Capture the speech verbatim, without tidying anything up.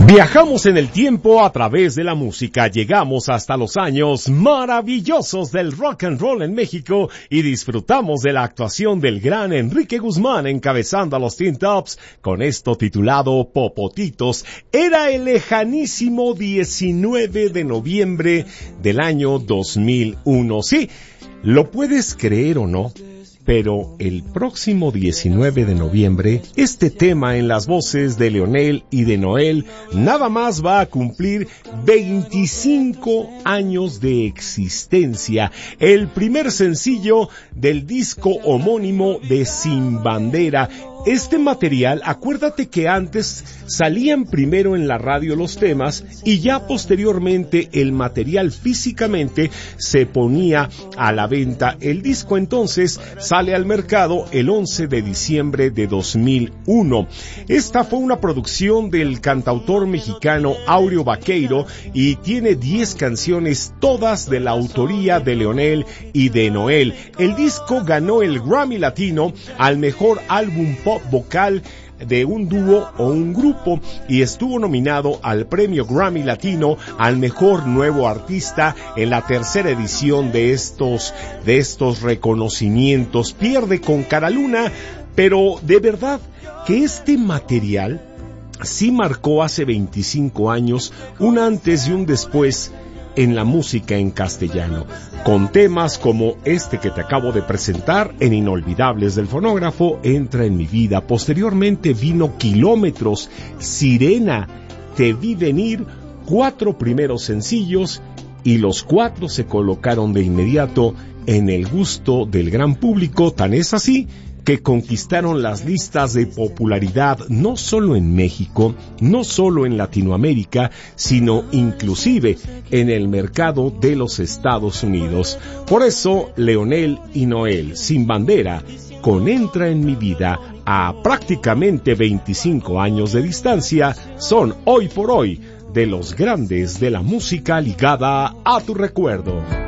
Viajamos en el tiempo a través de la música, llegamos hasta los años maravillosos del rock and roll en México y disfrutamos de la actuación del gran Enrique Guzmán encabezando a los Teen Tops con esto titulado Popotitos. Era el lejanísimo diecinueve de noviembre del año dos mil uno. Sí, lo puedes creer o no, pero el próximo diecinueve de noviembre, este tema en las voces de Leonel y de Noel nada más va a cumplir veinticinco años de existencia. El primer sencillo del disco homónimo de Sin Bandera. Este material, acuérdate que antes salían primero en la radio los temas y ya posteriormente el material físicamente se ponía a la venta. El disco entonces sale al mercado el once de diciembre de dos mil uno. Esta fue una producción del cantautor mexicano Áureo Baqueiro y tiene diez canciones, todas de la autoría de Leonel y de Noel. El disco ganó el Grammy Latino al mejor álbum pop vocal de un dúo o un grupo y estuvo nominado al premio Grammy Latino al mejor nuevo artista en la tercera edición de estos de estos reconocimientos. Pierde con Cara Luna, pero de verdad que este material sí marcó hace veinticinco años un antes y un después en la música en castellano, con temas como este que te acabo de presentar en Inolvidables del Fonógrafo, Entra en mi vida. Posteriormente vino Kilómetros, Sirena, Te vi venir, cuatro primeros sencillos y los cuatro se colocaron de inmediato en el gusto del gran público, tan es así que conquistaron las listas de popularidad no solo en México, no solo en Latinoamérica, sino inclusive en el mercado de los Estados Unidos. Por eso, Leonel y Noel, Sin Bandera, con Entra en mi vida, a prácticamente veinticinco años de distancia, son hoy por hoy de los grandes de la música ligada a tu recuerdo.